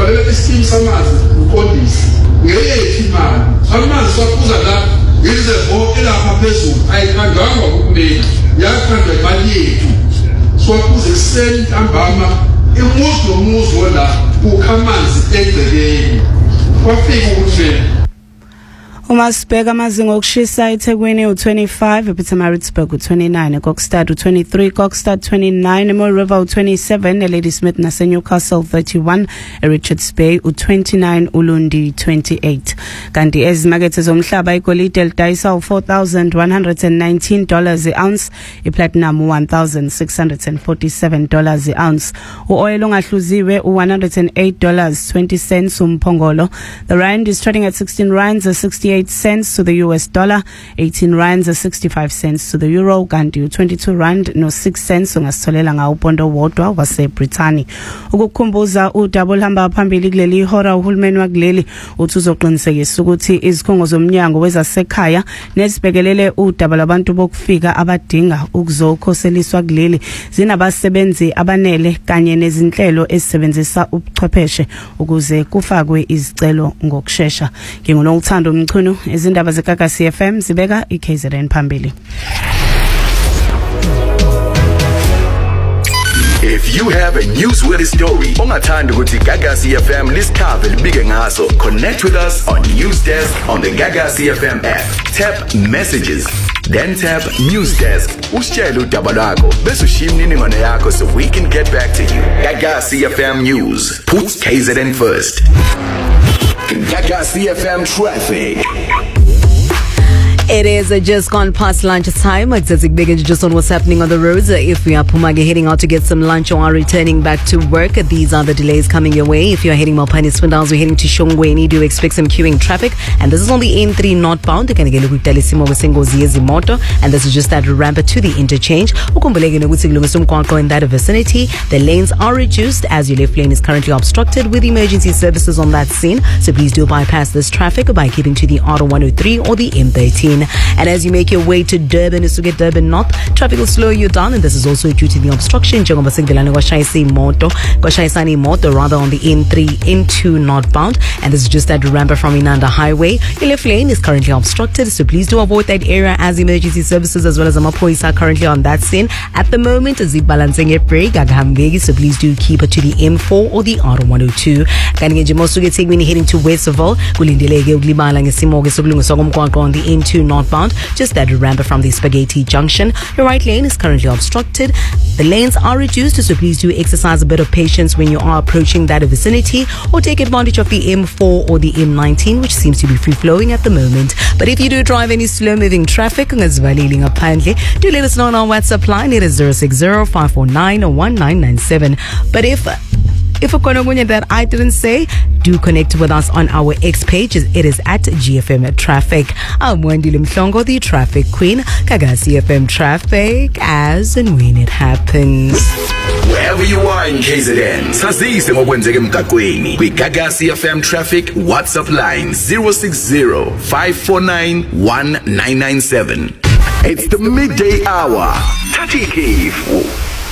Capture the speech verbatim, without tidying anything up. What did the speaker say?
ubhalele isiteam samanzi uqondisi ngeyephi imali amanzi saphuza la yizevo elapha phezulu ayikhandwanga ukumeli yakhandwa imali yethu swaphuza ekuseni ntambama umuzi nomuzi wona ukha amanzi egcekeni kwafika ukuthi uMasibeka amazinga okushisa eThekwini u-twenty-five, ePietermaritzburg u-twenty-nine, eKokstad u-twenty-three, eKokstad twenty-nine, eMoore River u-twenty-seven, eLadysmith naseNewcastle thirty-one, eRichards Bay u-twenty-nine, uLundi twenty-eight. Kanti ezimakethe zomhlaba igolide lidayisa u-four thousand one hundred nineteen dollars i-ounce, iplatinum one thousand six hundred forty-seven dollars i-ounce, u-oil ongahluziwe u-one hundred eight dollars twenty cents umphongolo. The rand is trading at sixteen rands and sixty-eight cents to the U S dollar, eighteen rands and sixty-five cents to the euro, kanti twenty-two rand no six cents ungasitholela ngawo upondo wodwa waseBrithani. Ukukhumbuza udouble hamba phambili kuleli hora uhulumeni wakuleli uthi uzoqinisekisa ukuthi izikhungo zomnyango wezasekhaya nezibhekelele udaba labantu bokufika abadinga ukuzokhoseliswa kuleli zinabasebenzi abanele kanye nezinhlelo ezisebenzisa ubuchwepheshe ukuze kufakwe izicelo ngokusheshsha. Ngingunothando Mchunu, izindaba zeGagasi F M zibeka iK Z N phambili. If you have a newsworthy story, ongathanda ukuthi Gagasi F M lisikhave libike ngaso, connect with us on News Desk on the Gagasi F M app. Tap Messages, then tap News Desk. Usitshele udaba lwakho bese ushiya imininingwane yakho so we can get back to you. Gagasi F M News puts K Z N first. Gagasi F M traffic. It is uh, just gone past lunchtime. Exactly just on what's happening on the roads. Uh, if we are Pumage heading out to get some lunch or are returning back to work, uh, these are the delays coming your way. If you are heading Mopani Swindowns, we're heading to Shongweni. Do expect some queuing traffic. And this is on the N three northbound. You can get look Telesimo Singozi moto. And this is just that ramp to the interchange. In that vicinity, the lanes are reduced as your left lane is currently obstructed with emergency services on that scene. So please do bypass this traffic by keeping to the R one oh three or the M thirteen. And as you make your way to Durban, is to get Durban North, traffic will slow you down, and this is also due to the obstruction moto, moto rather on the N three, N two northbound, and this is just that ramp from Inanda Highway. Your left lane is currently obstructed, so please do avoid that area as emergency services as well as Amapois are currently on that scene. At the moment, is balancing a break, so please do keep it to the M four or the R one oh two. Heading to Westerville, on the N two northbound, just that ramp from the Spaghetti Junction. Your right lane is currently obstructed. The lanes are reduced, so please do exercise a bit of patience when you are approaching that vicinity, or take advantage of the M four or the M nineteen, which seems to be free-flowing at the moment. But if you do drive any slow-moving traffic, do let us know on our WhatsApp line. It is zero six zero, five four nine, one nine nine seven. But if If a konogunya that I didn't say, do connect with us on our X page. It is at G F M Traffic. I'm Wendy Limhlongo, the Traffic Queen. Gagasi F M Traffic, as and when it happens. Wherever you are in K Z N, sazise ngokwenzeke emgaqweni. Kwi Gagasi F M Traffic WhatsApp line zero six zero, five four nine, one nine nine seven. It's the midday hour. Tati Cave.